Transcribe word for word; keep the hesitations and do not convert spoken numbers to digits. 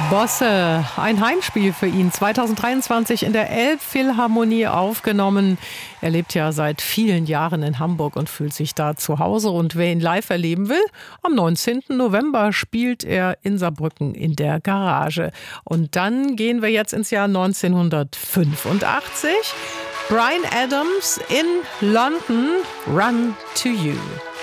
Bosse, ein Heimspiel für ihn, zweitausenddreiundzwanzig in der Elbphilharmonie aufgenommen. Er lebt ja seit vielen Jahren in Hamburg und fühlt sich da zu Hause. Und wer ihn live erleben will, am neunzehnten November spielt er in Saarbrücken in der Garage. Und dann gehen wir jetzt ins Jahr neunzehnhundertfünfundachtzig. Bryan Adams in London, Run to You.